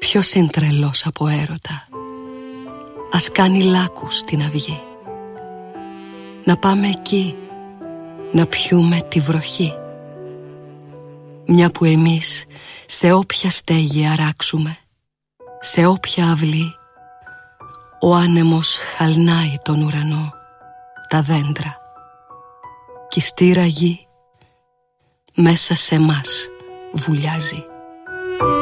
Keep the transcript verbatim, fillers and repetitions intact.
Ποιος είναι τρελός από έρωτα, ας κάνει λάκκους στην αυγή. Να πάμε εκεί, να πιούμε τη βροχή. Μια που εμείς σε όποια στέγη αράξουμε, σε όποια αυλή, ο άνεμος χαλνάει τον ουρανό, τα δέντρα, κι η στήρα γη μέσα σε μας βουλιάζει.